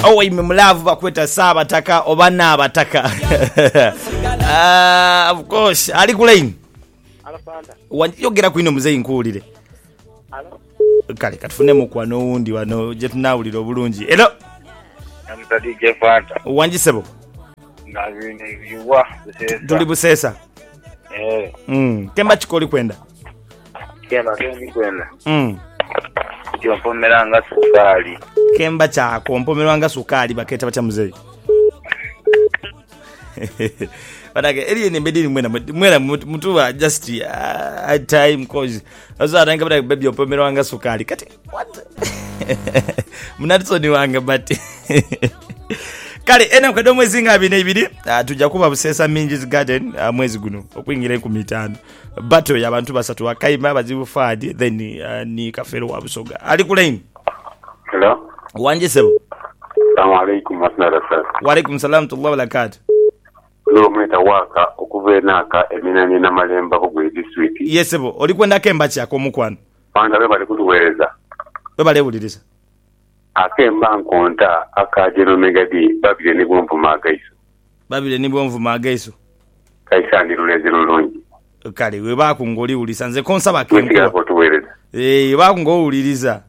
owe mulavu bakweta Sabataka oba Nabataka. Of course ali ku line. Wanjogera ku ino muzeyi nkuulire. Kale katufune mukwano wundi wano je tunawulira obulungi. Hello. Namtadi Jefanta. Wanjisebo. Ngavine yuwa Busesa. Tuli Busesa. Kemba chikoli kwenda. Kemba kwenda. Kyompomeranga sukali. Kemba cha kompomeranga sukali baketa bacha muzeyi. Badage eri ni mbedini mwena mutuwa just time cause azo atanga badage baby opomeranga sukali kati what munatso ni wanga but kale ena mkado mwezi ngabi ne ibidi tujja kuba Busesa Minji's Garden mwezi guno okwingira ku mitano battle y'abantu basatu wakaima bazibu fadi then ni kafero wa Busoga ali ku line. Hello wanje sebo. Assalamu alaikum wa alaikum salam tullah wa barakatuh. Lo mweta waka okuvenaka eminani na malemba ko gwe district. Yes sebo oli kwenda kemba kyako mukwano. Panga bali kutuweleza. Bale buliriza. Akemba nkonta akajeno megadi babire ni bomvu magaiso. Babire ni bomvu magaiso. Kaisa ndi lulezero longi. Kale we bakungoli ulisanze konsaba kenko. Wetiga kutuweleza. Bakungoli uliriza.